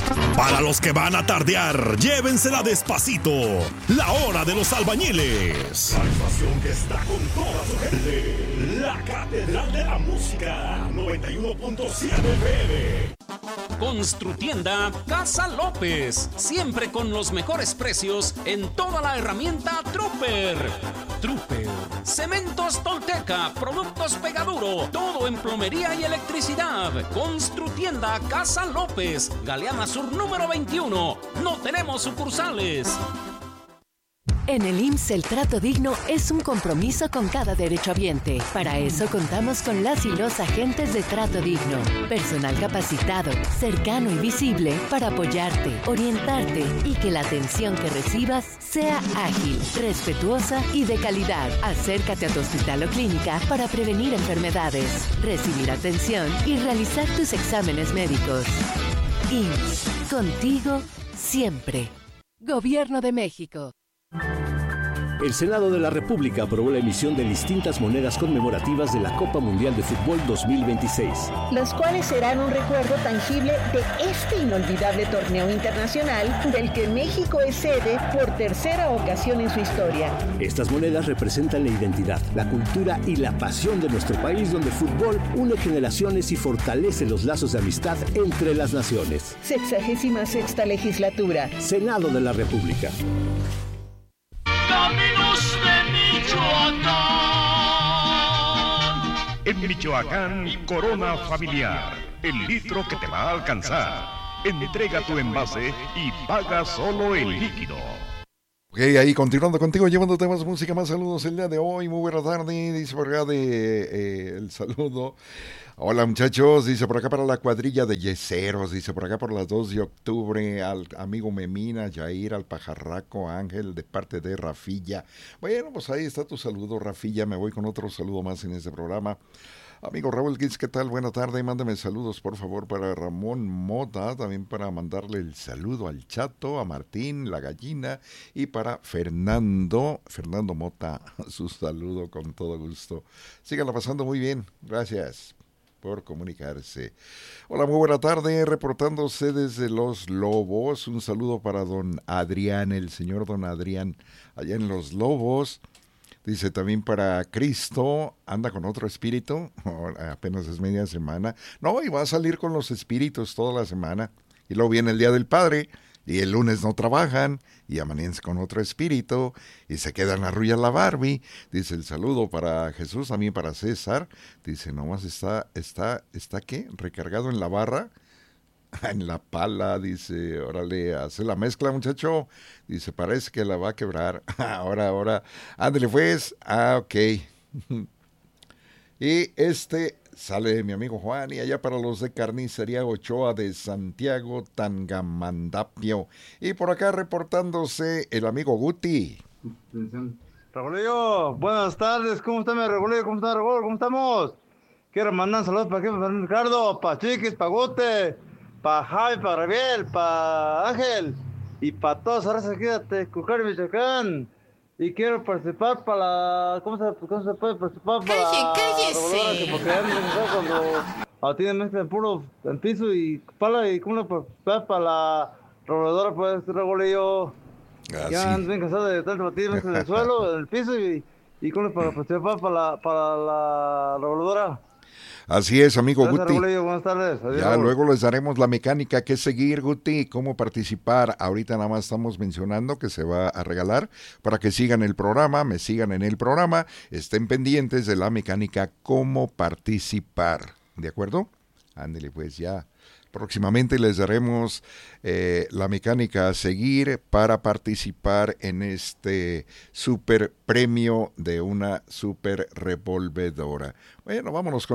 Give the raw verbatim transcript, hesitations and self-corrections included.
Para los que van a tardear, llévensela despacito. La hora de los albañiles. La estación que está con toda su gente. La Catedral de la Música. noventa y uno punto siete F M. Construtienda Casa López, siempre con los mejores precios en toda la herramienta Trooper. Trooper, Cementos Tolteca, productos Pegaduro, todo en plomería y electricidad. Construtienda Casa López, Galeana Sur número veintiuno. No tenemos sucursales. En el I M S S el trato digno es un compromiso con cada derechohabiente. Para eso contamos con las y los agentes de trato digno. Personal capacitado, cercano y visible para apoyarte, orientarte y que la atención que recibas sea ágil, respetuosa y de calidad. Acércate a tu hospital o clínica para prevenir enfermedades, recibir atención y realizar tus exámenes médicos. I M S S, contigo siempre. Gobierno de México. El Senado de la República aprobó la emisión de distintas monedas conmemorativas de la Copa Mundial de Fútbol dos mil veintiséis. Los cuales serán un recuerdo tangible de este inolvidable torneo internacional del que México es sede por tercera ocasión en su historia. Estas monedas representan la identidad, la cultura y la pasión de nuestro país, donde el fútbol une generaciones y fortalece los lazos de amistad entre las naciones. Sexagésima sexta legislatura. Senado de la República. Caminos de Michoacán. En Michoacán, Corona Familiar, el litro que te va a alcanzar. Entrega tu envase y paga solo el líquido. Ok, ahí continuando contigo, llevándote más música, más saludos el día de hoy. Muy buena tarde, dice por acá de eh, el saludo. Hola muchachos, dice por acá para la cuadrilla de yeseros, dice por acá por las dos de octubre, al amigo Memina, Yair, al pajarraco, Ángel, de parte de Rafilla. Bueno, pues ahí está tu saludo, Rafilla, me voy con otro saludo más en este programa. Amigo Raúl Guiz, ¿qué tal? Buena tarde, mándame saludos por favor para Ramón Mota, también para mandarle el saludo al Chato, a Martín, la gallina, y para Fernando, Fernando Mota, su saludo con todo gusto. Síganla pasando muy bien, gracias por comunicarse. Hola, muy buena tarde, reportándose desde Los Lobos, un saludo para don Adrián, el señor don Adrián, allá en Los Lobos. Dice también para Cristo, anda con otro espíritu, apenas es media semana. No, y va a salir con los espíritus toda la semana. Y luego viene el Día del Padre, y el lunes no trabajan, y amanece con otro espíritu, y se quedan arrullas la Barbie. Dice el saludo para Jesús, también para César. Dice, nomás está, está, ¿está qué? Recargado en la barra. En la pala, dice, órale, hace la mezcla, muchacho. Dice, parece que la va a quebrar. Ahora, ahora, ándale pues. Ah, ok. Y este sale mi amigo Juan, y allá para los de Carnicería Ochoa de Santiago, Tangamandapio. Y por acá reportándose el amigo Guti. Regulillo, buenas tardes, ¿cómo está mi Regulillo? ¿Cómo está Regulillo? ¿Cómo estamos? Quiero mandar saludos para aquí, para Ricardo, para Chiquis, para Gute, para Javi, para Rabiel, para Ángel y para todos los raza aquí de Tecucar, Michoacán. Y quiero participar para la... ¿Cómo se, cómo se puede participar para la... ¡Cállese! Que porque ya me cuando ah, tiene mezcla en puro en piso y pala y cómo le participar para la roladora, pues Regulillo. Ah, Ya sí. ando bien cansado de tanto batir mezcla en el suelo, en el piso y, y cómo le para participar para la, para la roladora. Así es, amigo Gracias, Guti. Regulillo, buenas tardes. Adiós, Ya Raúl. luego les daremos la mecánica que seguir, Guti, cómo participar. Ahorita nada más estamos mencionando que se va a regalar para que sigan el programa, me sigan en el programa, estén pendientes de la mecánica, cómo participar. ¿De acuerdo? Ándele, pues ya. Próximamente les daremos eh, la mecánica a seguir para participar en este super premio de una super revolvedora. Bueno, vámonos con